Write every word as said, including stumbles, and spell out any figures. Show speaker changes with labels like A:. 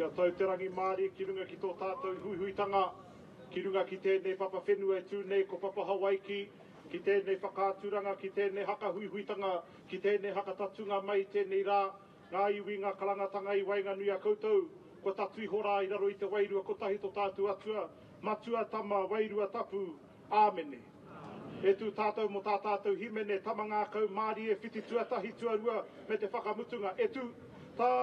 A: Kia tau te rangi Māori, ki runga ki tō tātou huihuitanga, ki runga ki tēnei papa whenua e tūnei ko papa Hawaiki, ki tēnei whakāturanga, ki tēnei haka huihuitanga, ki tēnei haka tatunga mai tēnei rā, ngā iwi ngā karangatanga i wainga nui a koutou, ko tatu i hora i raro i te wairua, ko tahi tō tātou atua, matua tama, wairua tapu, āmene. E tū tātou mo tā tātou himene, tama ngā kau Māori e whiti tuatahi tuarua me te whakamutunga, e tū tā